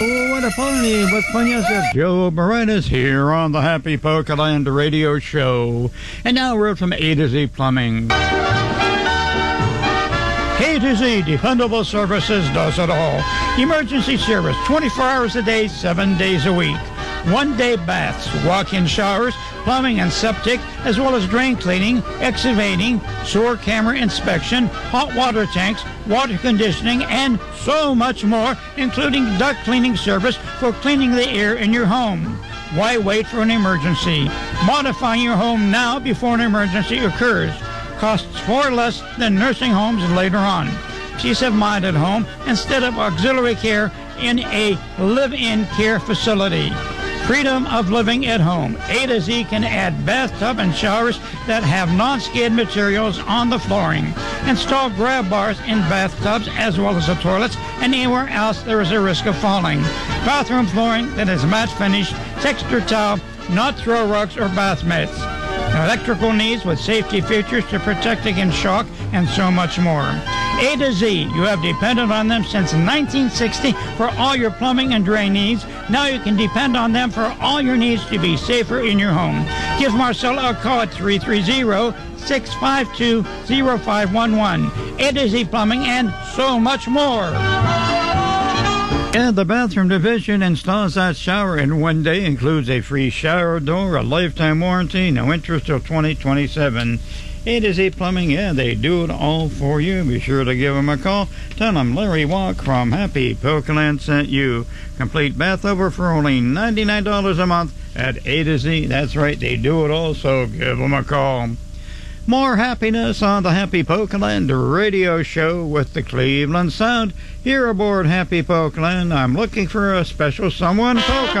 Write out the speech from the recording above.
Oh, what a pony with Panya. Joe Moranis here on the Happy Pokeland Radio Show. And now we're from A to Z Plumbing. A to Z Dependable Services does it all. Emergency service 24 hours a day, 7 days a week. One-day baths, walk-in showers, plumbing and septic, as well as drain cleaning, excavating, sewer camera inspection, hot water tanks, water conditioning, and so much more, including duct cleaning service for cleaning the air in your home. Why wait for an emergency? Modify your home now before an emergency occurs. Costs far less than nursing homes later on. Peace of mind at home instead of auxiliary care in a live-in care facility. Freedom of living at home. A to Z can add bathtub and showers that have non-skid materials on the flooring. Install grab bars in bathtubs as well as the toilets and anywhere else there is a risk of falling. Bathroom flooring that is matte finish, textured tile, not throw rugs or bath mats. Electrical needs with safety features to protect against shock and so much more. A to Z, you have depended on them since 1960 for all your plumbing and drain needs. Now you can depend on them for all your needs to be safer in your home. Give Marcella a call at 330-652-0511. A to Z Plumbing and so much more. And the bathroom division installs that shower in 1 day, includes a free shower door, a lifetime warranty, no interest till 2027. A to Z Plumbing, yeah, they do it all for you. Be sure to give them a call. Tell them Larry Walk from Happy Pokeland sent you. Complete bath over for only $99 a month at A to Z. That's right, they do it all, so give them a call. More happiness on the Happy Pokeland Radio Show with the Cleveland Sound. Here aboard Happy Pokeland, I'm looking for a special someone, Poke.